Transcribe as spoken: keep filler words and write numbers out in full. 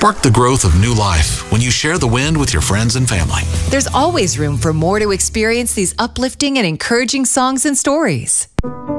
Spark the growth of new life when you share the wind with your friends and family. There's always room for more to experience these uplifting and encouraging songs and stories.